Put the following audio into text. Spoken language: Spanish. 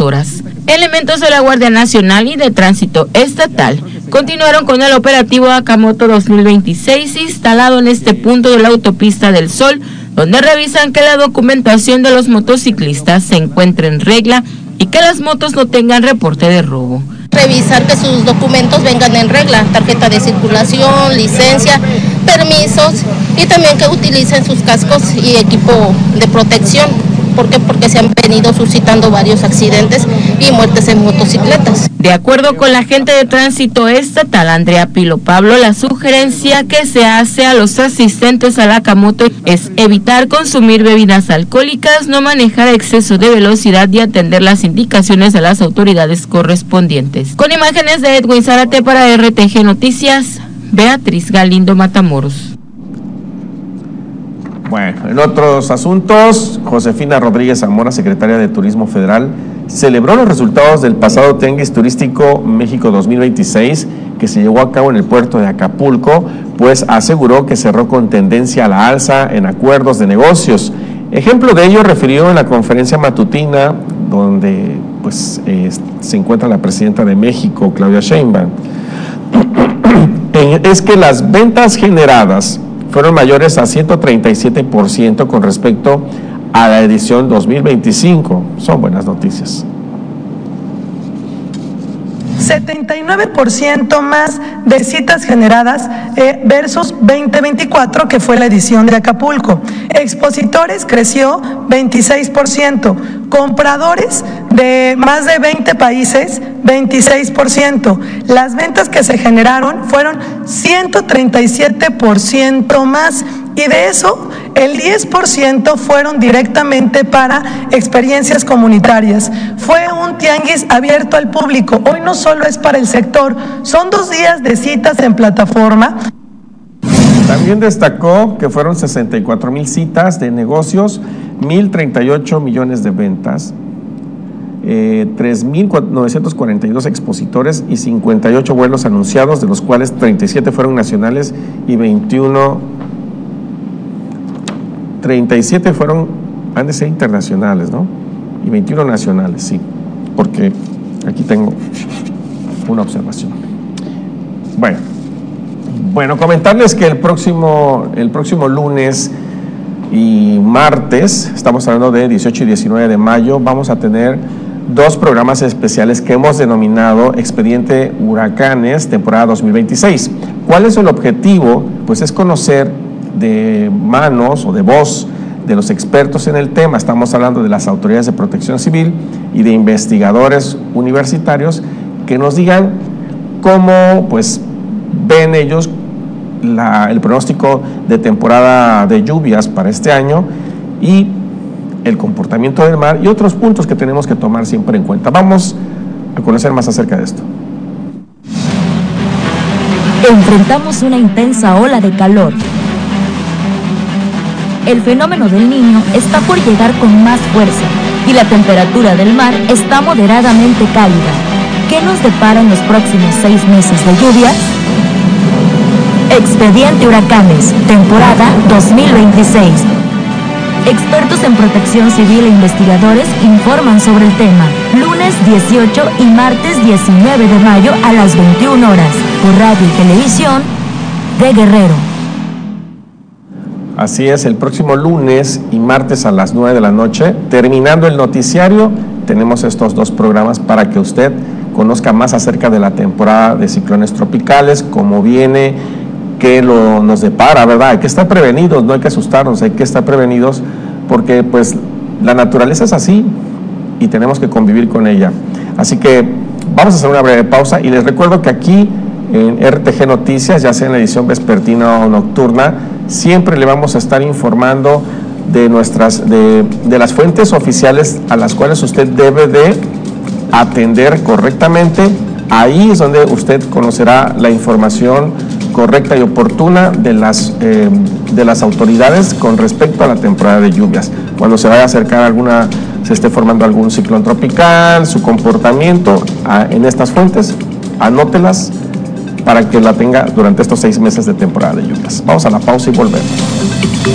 horas. Elementos de la Guardia Nacional y de Tránsito Estatal continuaron con el operativo Akamoto 2026 instalado en este punto de la autopista del Sol, donde revisan que la documentación de los motociclistas se encuentre en regla y que las motos no tengan reporte de robo. Revisar que sus documentos vengan en regla, tarjeta de circulación, licencia, permisos y también que utilicen sus cascos y equipo de protección. ¿Por qué? Porque se han venido suscitando varios accidentes y muertes en motocicletas. De acuerdo con la agente de Tránsito Estatal, Andrea Pilo Pablo, la sugerencia que se hace a los asistentes al Akamoto es evitar consumir bebidas alcohólicas, no manejar a exceso de velocidad y atender las indicaciones de las autoridades correspondientes. Con imágenes de Edwin Zárate para RTG Noticias, Beatriz Galindo Matamoros. Bueno, en otros asuntos, Josefina Rodríguez Zamora, secretaria de Turismo Federal, celebró los resultados del pasado Tianguis Turístico México 2026 que se llevó a cabo en el puerto de Acapulco, pues aseguró que cerró con tendencia a la alza en acuerdos de negocios. Ejemplo de ello refirió en la conferencia matutina donde se encuentra la presidenta de México, Claudia Sheinbaum. Es que las ventas generadas fueron mayores a 137% con respecto a la edición 2025. Son buenas noticias. 79% más de citas generadas versus 2024, que fue la edición de Acapulco. Expositores creció 26%. Compradores de más de 20 países, 26%. Las ventas que se generaron fueron 137% más. Y de eso, el 10% fueron directamente para experiencias comunitarias. Fue un tianguis abierto al público. Hoy no solo es para el sector, son 2 días de citas en plataforma. También destacó que fueron 64,000 citas de negocios, 1,038 millones de ventas, 3,942 expositores y 58 vuelos anunciados, de los cuales 37 fueron nacionales y 37 han de ser internacionales, ¿no? Y 21 nacionales, sí, porque aquí tengo una observación. Bueno, comentarles que el próximo lunes y martes, estamos hablando de 18 y 19 de mayo, vamos a tener 2 programas especiales que hemos denominado Expediente Huracanes, temporada 2026. ¿Cuál es el objetivo? Pues es conocer de manos o de voz de los expertos en el tema. Estamos hablando de las autoridades de protección civil y de investigadores universitarios que nos digan cómo ven ellos el pronóstico de temporada de lluvias para este año y el comportamiento del mar y otros puntos que tenemos que tomar siempre en cuenta. Vamos a conocer más acerca de esto. Enfrentamos una intensa ola de calor. El fenómeno del Niño está por llegar con más fuerza y la temperatura del mar está moderadamente cálida. ¿Qué nos depara en los próximos 6 meses de lluvias? Expediente Huracanes, temporada 2026. Expertos en protección civil e investigadores informan sobre el tema. Lunes 18 y martes 19 de mayo a las 21 horas, por radio y televisión de Guerrero. Así es, el próximo lunes y martes a las 9 de la noche, terminando el noticiario, tenemos estos 2 programas para que usted conozca más acerca de la temporada de ciclones tropicales, cómo viene, qué nos depara, ¿verdad? Hay que estar prevenidos, no hay que asustarnos, hay que estar prevenidos porque la naturaleza es así y tenemos que convivir con ella. Así que vamos a hacer una breve pausa y les recuerdo que aquí en RTG Noticias, ya sea en la edición vespertina o nocturna, siempre le vamos a estar informando de las fuentes oficiales a las cuales usted debe de atender correctamente. Ahí es donde usted conocerá la información correcta y oportuna de las autoridades con respecto a la temporada de lluvias. Cuando se vaya a acercar se esté formando algún ciclón tropical, su comportamiento en estas fuentes, anótelas para que la tenga durante estos 6 meses de temporada de lluvias. Vamos a la pausa y volvemos.